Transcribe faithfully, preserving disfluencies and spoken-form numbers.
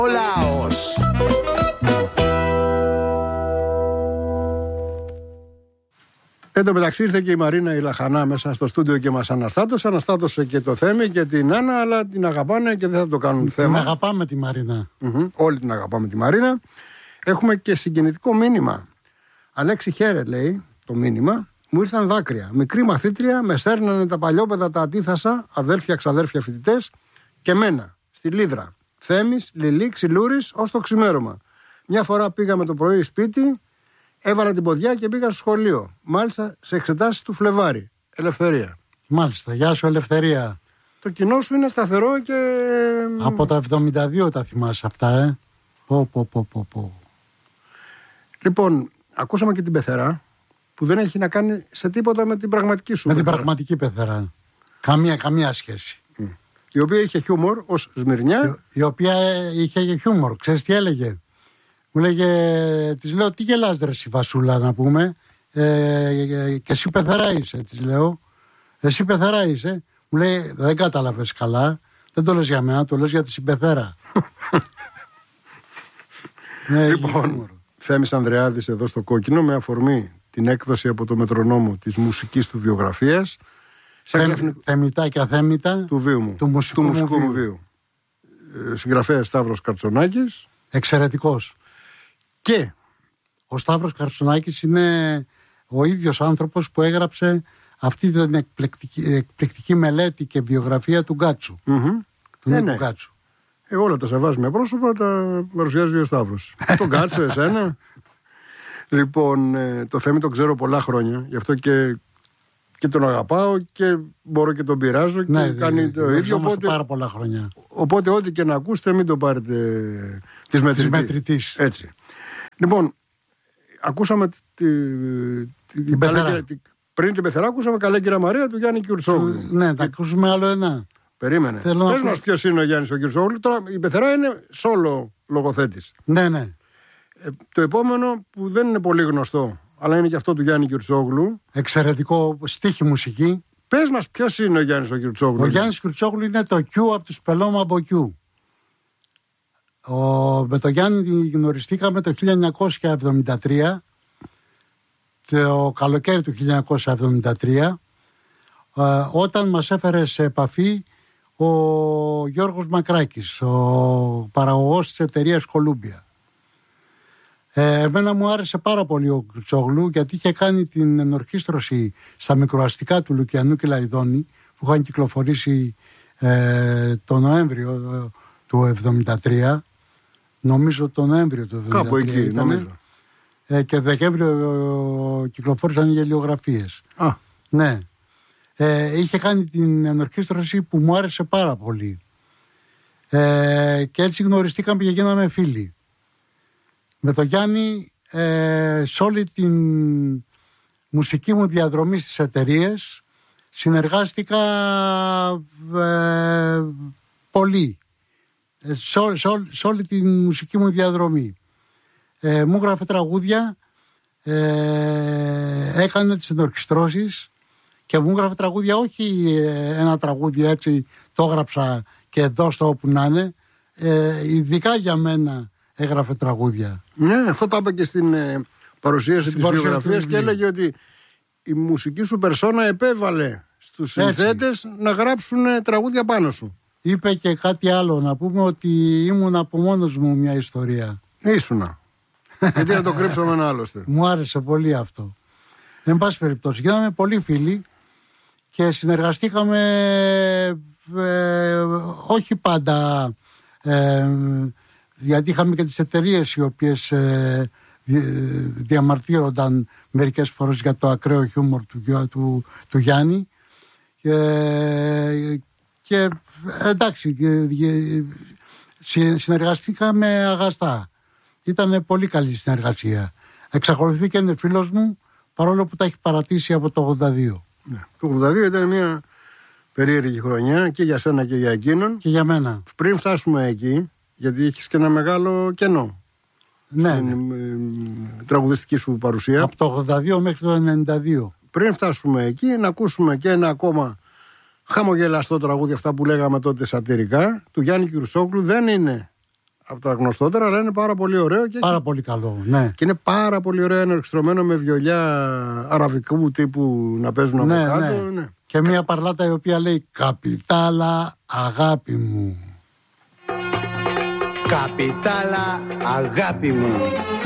Ο λαός. Εν τω μεταξύ ήρθε και η Μαρίνα η Λαχανά μέσα στο στούντιο και μας αναστάτωσε. Αναστάτωσε και το Θέμη και την Άννα, αλλά την αγαπάνε και δεν θα το κάνουν την θέμα. Την αγαπάμε τη Μαρίνα. Mm-hmm. Όλοι την αγαπάμε τη Μαρίνα. Έχουμε και συγκινητικό μήνυμα. Αλέξη, χαίρε, λέει το μήνυμα. Μου ήρθαν δάκρυα. Μικρή μαθήτρια, με σέρνανε τα παλιόπαιδα τα αντίθασα, αδέρφια, ξαδέρφια, φοιτητές και μένα, στη Λίδρα. Θέμης, Λιλή, Ξυλούρης, ως το ξημέρωμα. Μια φορά πήγαμε το πρωί σπίτι, έβαλα την ποδιά και πήγα στο σχολείο. Μάλιστα σε εξετάσεις του Φλεβάρη. Ελευθερία. Μάλιστα, γεια σου Ελευθερία. Το κοινό σου είναι σταθερό και... Από το εβδομήντα δύο τα θυμάσαι αυτά, ε. Πω, πω, πω, πω, πω. Λοιπόν, ακούσαμε και την Πεθερά, που δεν έχει να κάνει σε τίποτα με την πραγματική σου. Με Πεθερά. την πραγματική Πεθερά. Καμία, καμία σχέση. Mm. Η οποία είχε χιούμορ ως Σμυρνιά. Η, η οποία είχε χιούμορ. Ξέρεις τι έλεγε? Μου λέγε, της λέω, τι γελάς ρε εσύ Βασούλα να πούμε, ε, ε, και εσύ Πεθερά είσαι, της λέω. Εσύ Πεθερά είσαι. Μου λέει, δεν κατάλαβες καλά, δεν το λες για μένα, το λες για τη Συμπεθέρα. Ναι, λοιπόν, Θέμης Ανδρεάδης εδώ στο Κόκκινο, με αφορμή την έκδοση από το Μετρονόμο της μουσικής του βιογραφίας. Θεμ, θεμητά και αθέμητα του βίου μου, του μουσικού, του μουσικού μου μου βίου. βίου. Συγγραφέας Σταύρος Καρτσονάκης. Εξαιρετικός. Και ο Σταύρος Καρτσονάκης είναι ο ίδιος άνθρωπος που έγραψε αυτή την εκπληκτική, εκπληκτική μελέτη και βιογραφία του Γκάτσου. Mm-hmm. Του ναι, Νίκου ναι. Γκάτσου. Ε, όλα τα σεβάσμια πρόσωπα τα παρουσιάζει ο Σταύρος. Τον Γκάτσο, εσένα. Λοιπόν, ε, το Θέμη τον ξέρω πολλά χρόνια, γι' αυτό και, και τον αγαπάω και μπορώ και τον πειράζω και ναι, κάνει δε, το δε, ίδιο. Οπότε, πάρα πολλά χρόνια. Οπότε ό,τι και να ακούσετε μην το πάρετε της μετρητής. μετρητής. Έτσι. Λοιπόν, ακούσαμε τη, τη, την Πεθερά. Τη, πριν την Πεθερά ακούσαμε Καλέ Κυρα Μαρία του Γιάννη Κιουρτσόγλου. Ναι, θα ακούσουμε άλλο ένα. Περίμενε. Πες μας ποιος είναι ο Γιάννης ο Κιουρτσόγλου. Τώρα η Πεθερά είναι σόλο λογοθέτης. Ναι, ναι. Ε, το επόμενο που δεν είναι πολύ γνωστό, αλλά είναι και αυτό του Γιάννη Κιουρτσόγλου. Εξαιρετικό στίχη μουσική. Πες μας ποιος είναι ο Γιάννης ο Κιουρτσόγλου. Ο Γιάννης Κιουρτσόγλου είναι το Q από τους Πελώμα από Q. Ο, με τον Γιάννη γνωριστήκαμε το χίλια εννιακόσια εβδομήντα τρία, το καλοκαίρι του χίλια εννιακόσια εβδομήντα τρία, ε, όταν μας έφερε σε επαφή ο Γιώργος Μακράκης, ο παραγωγός της εταιρείας Κολούμπια. Ε, εμένα μου άρεσε πάρα πολύ ο Κιουρτσόγλου, γιατί είχε κάνει την ενορχήστρωση στα μικροαστικά του Λουκιανού και Λαϊδόνη, που είχαν κυκλοφορήσει ε, το Νοέμβριο ε, του εβδομήντα τρία. Νομίζω το Νοέμβριο του εβδομήντα τρία. Κάπου εκεί, ήταν, νομίζω. Ε, και Δεκέμβριο ε, κυκλοφόρησαν οι γελιογραφίες. Α. Ναι. Ε, είχε κάνει την ενορχήστρωση που μου άρεσε πάρα πολύ. Ε, και έτσι γνωριστήκαμε και γίναμε φίλοι. Με τον Γιάννη, ε, σε όλη την μουσική μου διαδρομή στις εταιρείες συνεργάστηκα ε, πολύ. Ε, σε, ό, σε, ό, σε όλη την μουσική μου διαδρομή. Ε, μου γράφε τραγούδια, ε, έκανε τις ενορχιστρώσεις και μου γράφε τραγούδια, όχι ε, ένα τραγούδι έτσι το έγραψα και δώσ' το όπου να είναι, ε, ειδικά για μένα έγραφε τραγούδια. Ναι, αυτό το είπα και στην ε, παρουσίαση στην της βιογραφίας και έλεγε ότι η μουσική σου περσόνα επέβαλε στους συνθέτες να γράψουν ε, τραγούδια πάνω σου. Είπε και κάτι άλλο, να πούμε ότι ήμουν από μόνος μου μια ιστορία. Ήσουνα. Γιατί να το κρύψουμε ένα άλλωστε. Μου άρεσε πολύ αυτό. Εν πάση περιπτώσει, γίναμε πολύ φίλοι και συνεργαστήκαμε ε, όχι πάντα, ε, γιατί είχαμε και τις εταιρείες οι οποίες ε, διαμαρτύρονταν μερικές φορές για το ακραίο χιούμορ του, του, του Γιάννη και, και εντάξει, συνεργαστήκαμε αγαστά. Ήταν πολύ καλή συνεργασία. Εξακολουθεί και είναι φίλος μου, παρόλο που τα έχει παρατήσει από το ογδόντα δύο. Ναι. Το ογδόντα δύο ήταν μια περίεργη χρονιά και για σένα και για εκείνον. Και για μένα. Πριν φτάσουμε εκεί, γιατί έχεις και ένα μεγάλο κενό. Ναι. Στην ναι. τραγουδιστική σου παρουσία. Από το ογδόντα δύο μέχρι το ενενήντα δύο. Πριν φτάσουμε εκεί, να ακούσουμε και ένα ακόμα χαμογελαστό τραγούδι, αυτά που λέγαμε τότε σατυρικά, του Γιάννη Κιουρτσόγλου. Δεν είναι Από τα γνωστότερα, αλλά είναι πάρα πολύ ωραίο. Και πάρα πολύ καλό, ναι. Και είναι πάρα πολύ ωραίο ενορχιστρωμένο με βιολιά αραβικού τύπου να παίζουν ναι, από κάτω. Ναι. Ναι. Και μια παρλάτα η οποία λέει «Καπιτάλα, αγάπη μου». Καπιτάλα, αγάπη μου.